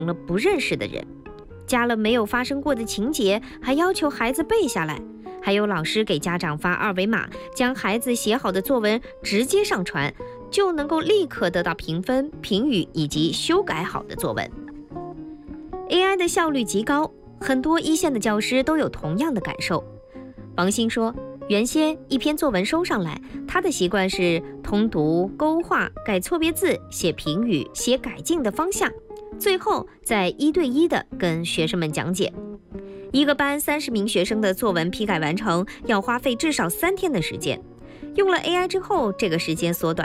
了不认识的人，加了没有发生过的情节，还要求孩子背下来。还有老师给家长发二维码，将孩子写好的作文直接上传，就能够立刻得到评分、评语以及修改好的作文。AI 的效率极高，很多一线的教师都有同样的感受。王鑫说，原先一篇作文收上来，他的习惯是通读、勾画、改错别字、写评语、写改进的方向，最后再1对1的跟学生们讲解。一个班30名学生的作文批改完成，要花费至少3天的时间。用了 AI 之后，这个时间缩短